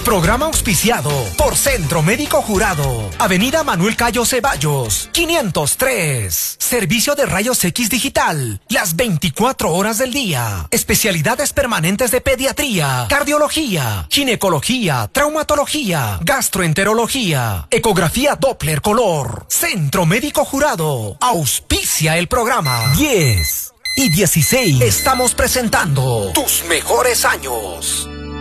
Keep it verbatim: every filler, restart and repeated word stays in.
Programa auspiciado por Centro Médico Jurado. Avenida Manuel Cayo Ceballos, quinientos tres. Servicio de rayos X digital, las veinticuatro horas del día. Especialidades permanentes de pediatría, cardiología, ginecología, traumatología, gastroenterología, ecografía Doppler color. Centro Médico Jurado auspicia el programa. diez y dieciséis. Estamos presentando tus mejores años.